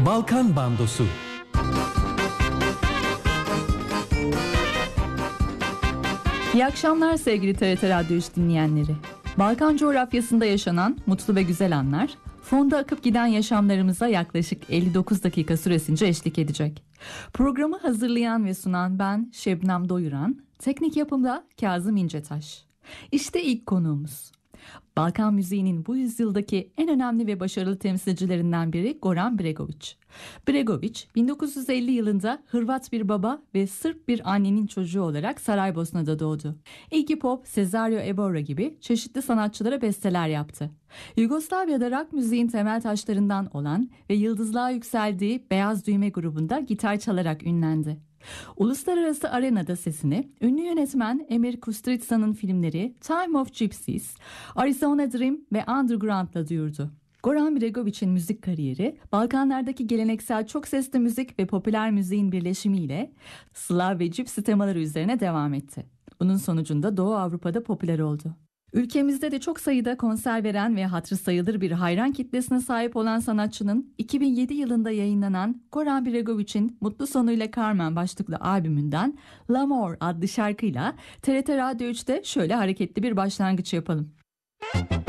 Balkan Bandosu. İyi akşamlar sevgili TRT Radyo 3 dinleyenleri. Balkan coğrafyasında yaşanan mutlu ve güzel anlar, fonda akıp giden yaşamlarımıza yaklaşık 59 dakika süresince eşlik edecek. Programı hazırlayan ve sunan ben Şebnem Doyuran, teknik yapımda Kazım İncetaş. İşte ilk konuğumuz. Balkan müziğinin bu yüzyıldaki en önemli ve başarılı temsilcilerinden biri Goran Bregović. Bregović, 1950 yılında Hırvat bir baba ve Sırp bir annenin çocuğu olarak Saraybosna'da doğdu. Iggy Pop, Cesario Évora gibi çeşitli sanatçılara besteler yaptı. Yugoslavya'da rock müziğin temel taşlarından olan ve yıldızlığa yükseldiği Beyaz Düğme grubunda gitar çalarak ünlendi. Uluslararası arenada sesini ünlü yönetmen Emir Kusturica'nın filmleri Time of Gypsies, Arizona Dream ve Underground'la duyurdu. Goran Bregović'in müzik kariyeri, Balkanlardaki geleneksel çok sesli müzik ve popüler müziğin birleşimiyle Slav ve Gypsy temaları üzerine devam etti. Bunun sonucunda Doğu Avrupa'da popüler oldu. Ülkemizde de çok sayıda konser veren ve hatırı sayılır bir hayran kitlesine sahip olan sanatçının 2007 yılında yayınlanan Goran Bregović'in Mutlu Sonuyla Carmen başlıklı albümünden L'Amour adlı şarkıyla TRT Radyo 3'te şöyle hareketli bir başlangıç yapalım.